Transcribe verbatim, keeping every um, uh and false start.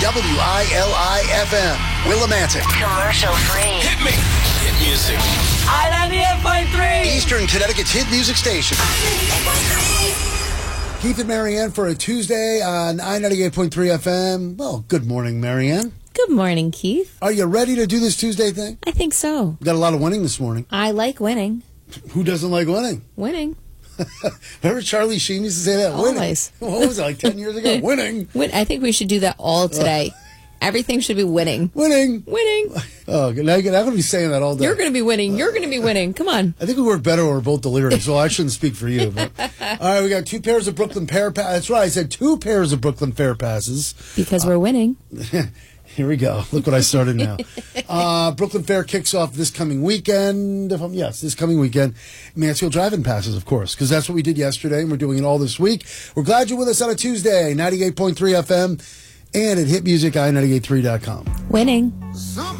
W I L I F M, Willimantic. Commercial free. Hit me. Hit music. I ninety-eight point three. Eastern Connecticut's hit music station. Keith and Marianne for a Tuesday on I ninety-eight point three F M. Well, good morning, Marianne. Good morning, Keith. Are you ready to do this Tuesday thing? I think so. We got a lot of winning this morning. I like winning. Who doesn't like winning? Winning. Remember Charlie Sheen used to say that? Always. Winning. What was it, like ten years ago? Winning. Win- I think we should do that all today. Everything should be winning. Winning. Winning. Oh, now I'm going to be saying that all day. You're going to be winning. You're going to be winning. Come on. I think we work better when we're both delirious, so I shouldn't speak for you. But. All right, we got two pairs of Brooklyn Fair passes. That's right, I said two pairs of Brooklyn Fair passes. Because we're winning. Here we go. Look what I started now. Uh, Brooklyn Fair kicks off this coming weekend. If I'm, yes, this coming weekend. Mansfield driving passes, of course, because that's what we did yesterday, and we're doing it all this week. We're glad you're with us on a Tuesday, ninety-eight point three F M, and at hit music I ninety-eight point three dot com. Winning.